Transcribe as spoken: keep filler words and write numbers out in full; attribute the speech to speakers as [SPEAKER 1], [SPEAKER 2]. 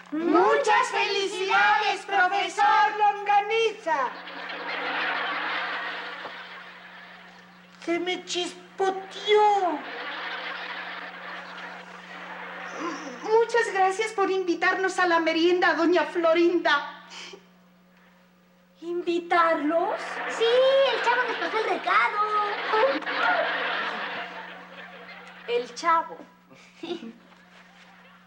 [SPEAKER 1] Muchas felicidades, profesor Longaniza. Se me chispoteó. Muchas gracias por invitarnos a la merienda, doña Florinda.
[SPEAKER 2] ¿Invitarlos?
[SPEAKER 3] Sí, el chavo nos pasó el recado.
[SPEAKER 2] El chavo.